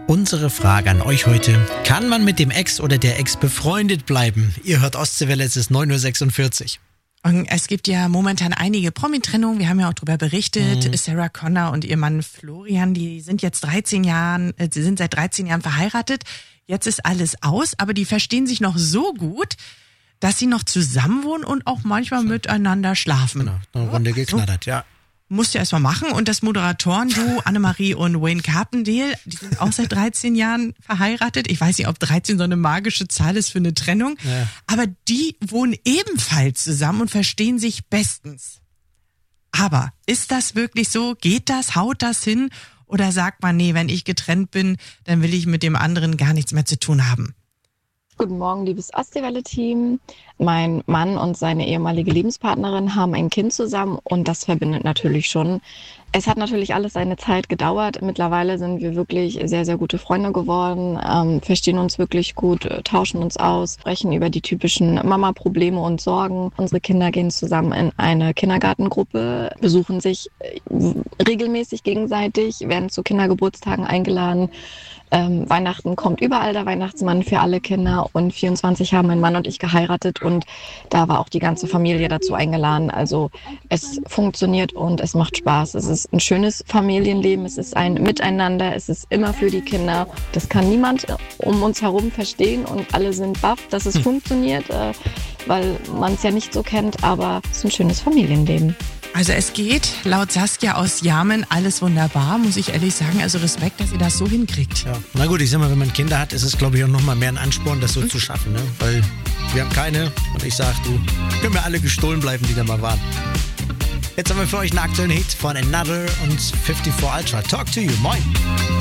Unsere Frage an euch heute: Kann man mit dem Ex oder der Ex befreundet bleiben? Ihr hört Ostseewelle, es ist 9:46 Uhr. Und es gibt ja momentan einige Promi-Trennungen. Wir haben ja auch darüber berichtet. Sarah Connor und ihr Mann Florian, die sind jetzt seit 13 Jahren verheiratet. Jetzt ist alles aus, aber die verstehen sich noch so gut, dass sie noch zusammenwohnen und auch manchmal miteinander schlafen. Genau, eine Runde geknattert, ja. Musst du erst mal machen. Und das Moderatoren-Duo Annemarie und Wayne Carpendale, die sind auch seit 13 Jahren verheiratet. Ich weiß nicht, ob 13 so eine magische Zahl ist für eine Trennung. Ja. Aber die wohnen ebenfalls zusammen und verstehen sich bestens. Aber ist das wirklich so? Geht das? Haut das hin? Oder sagt man, nee, wenn ich getrennt bin, dann will ich mit dem anderen gar nichts mehr zu tun haben? Guten Morgen, liebes Ostseewelle-Team. Mein Mann und seine ehemalige Lebenspartnerin haben ein Kind zusammen und das verbindet natürlich schon. Es hat natürlich alles seine Zeit gedauert. Mittlerweile sind wir wirklich sehr, sehr gute Freunde geworden, verstehen uns wirklich gut, tauschen uns aus, sprechen über die typischen Mama-Probleme und Sorgen. Unsere Kinder gehen zusammen in eine Kindergartengruppe, besuchen sich regelmäßig gegenseitig, werden zu Kindergeburtstagen eingeladen. Weihnachten kommt überall der Weihnachtsmann für alle Kinder und 24 haben mein Mann und ich geheiratet und da war auch die ganze Familie dazu eingeladen. Also es funktioniert und es macht Spaß. Es ist ein schönes Familienleben, es ist ein Miteinander, es ist immer für die Kinder. Das kann niemand um uns herum verstehen und alle sind baff, dass es funktioniert, weil man es ja nicht so kennt, aber es ist ein schönes Familienleben. Also es geht, laut Saskia aus Jamen, alles wunderbar, muss ich ehrlich sagen. Also Respekt, dass ihr das so hinkriegt. Ja. Na gut, ich sag mal, wenn man Kinder hat, ist es, glaube ich, auch nochmal mehr ein Ansporn, das so zu schaffen. Ne? Weil wir haben keine und ich sag, können wir alle gestohlen bleiben, die da mal waren. Jetzt haben wir für euch einen aktuellen Hit von Another und 54 Ultra. Talk to you. Moin.